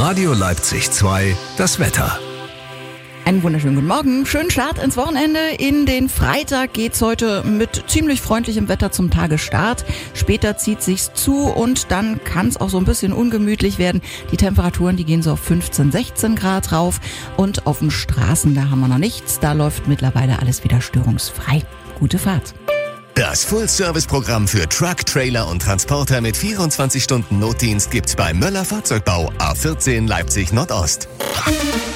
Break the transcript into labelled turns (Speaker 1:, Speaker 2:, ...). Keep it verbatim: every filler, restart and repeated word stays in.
Speaker 1: Radio Leipzig zwei, das Wetter.
Speaker 2: Einen wunderschönen guten Morgen. Schönen Start ins Wochenende. In den Freitag geht's heute mit ziemlich freundlichem Wetter zum Tagesstart. Später zieht sich's zu und dann kann's auch so ein bisschen ungemütlich werden. Die Temperaturen, die gehen so auf fünfzehn, sechzehn Grad rauf. Und auf den Straßen, da haben wir noch nichts. Da läuft mittlerweile alles wieder störungsfrei. Gute Fahrt.
Speaker 3: Das Full-Service-Programm für Truck, Trailer und Transporter mit vierundzwanzig Stunden Notdienst gibt's bei Möller Fahrzeugbau A vierzehn Leipzig Nordost.